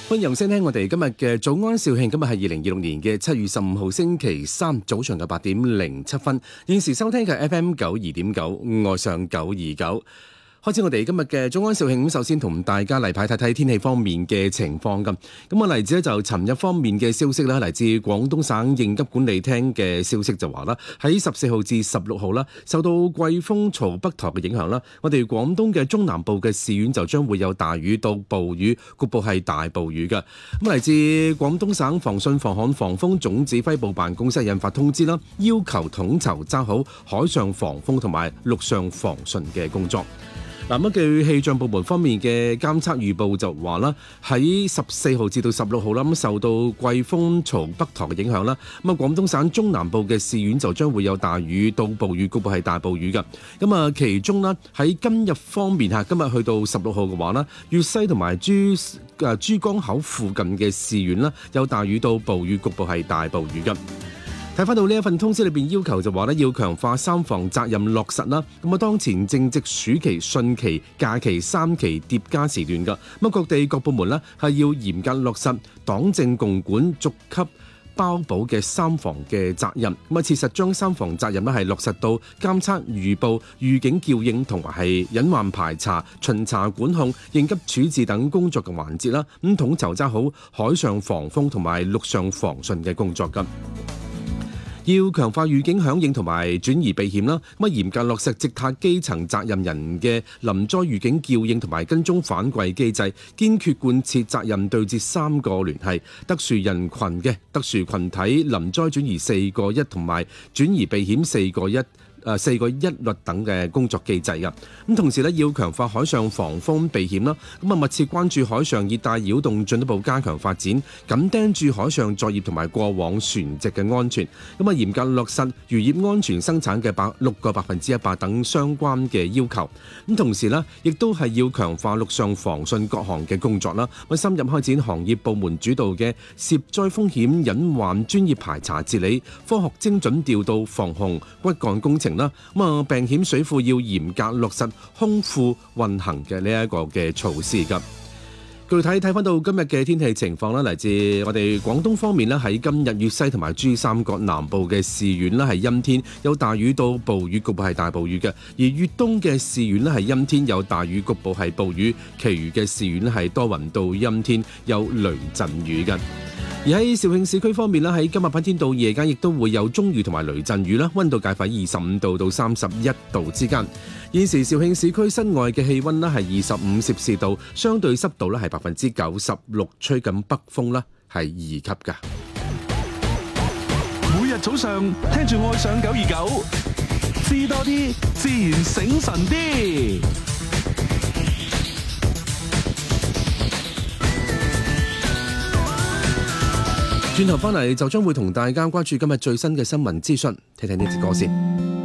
歡迎收聽我哋今日嘅早安肇慶，今日係2026年嘅7月15號星期三早上嘅8點07分，現時收聽嘅 FM 92.9，愛上929。開始我哋今日嘅早安肇慶，咁首先同大家嚟睇睇天氣方面嘅情況咁。咁啊，嚟自就尋日方面嘅消息啦，嚟自廣東省應急管理廳嘅消息就話啦，喺14號至16號啦，受到季風曹北台嘅影響啦，我哋廣東嘅中南部嘅市縣就將會有大雨到暴雨，局部係大暴雨嘅。咁嚟自廣東省防汛防旱防風總指揮部辦公室印發通知啦，要求統籌抓好海上防風同埋陸上防汛嘅工作。嗱，據氣象部門方面嘅監測預報就話啦，喺14號至到16號啦，咁受到季風曹北台嘅影響啦，咁啊廣東省中南部嘅市縣就將會有大雨到暴雨，局部係大暴雨嘅。咁啊，其中啦喺今日方面嚇，今日去到16號嘅話啦，粵西同埋珠江口附近嘅市縣啦，有大雨到暴雨，局部係大暴雨嘅。睇翻到呢一份通知裏邊要求就話咧，要強化三防責任落實啦。咁啊，當前正值暑期、汛期、假期3期疊加時段㗎。咁各地各部門呢係要嚴格落實黨政共管逐級包保嘅三防嘅責任。咁啊，切實將三防責任呢係落實到監測、預報、預警叫應同埋係隱患排查、巡查管控、應急處置等工作嘅環節啦。咁統籌揸好海上防風同埋陸上防汛嘅工作㗎。要強化預警響應同埋轉移避險啦，咁啊嚴格落實直轄基層責任人嘅臨災預警叫應同埋跟蹤反饋機制，堅決貫徹責任對接3個聯繫，特殊人群嘅特殊群體臨災轉移4個1同埋轉移避險4個1律等嘅工作機制㗎。咁同時咧，要強化海上防風避險啦，咁啊密切關注海上熱帶擾動進一步加強發展，緊盯住海上作業同埋過往船隻嘅安全，咁啊嚴格落實漁業安全生產嘅6個100%等相關嘅要求。咁同時呢，亦都係要強化陸上防汛各項嘅工作啦，深入開展行業部門主導嘅涉災風險隱患專業排查治理、科學精準調度防洪骨幹工程啦。咁啊，病險水庫要嚴格落實空庫運行嘅呢一個嘅措施㗎。具體睇翻到今日嘅天氣情況啦，嚟自我哋廣東方面咧，喺今日粵西同埋珠三角南部嘅市縣咧係陰天，有大雨到暴雨，局部係大暴雨嘅；而粵東嘅市縣咧係陰天，有大雨，局部係暴雨；其餘嘅市縣咧係多雲到陰天，有雷陣雨嘅。而喺肇慶市區方面咧，喺今日白天到夜間亦都會有中雨同埋雷陣雨啦，溫度介乎25度到31度之間。現時肇慶市區室外嘅氣溫咧係25攝氏度，相對濕度咧係96%，吹緊北風啦係2級㗎。 每日早上聽住愛上929，知多啲，自然醒神啲。 轉頭翻嚟就將會同大家關注今日最新嘅新聞資訊，聽聽呢支歌先。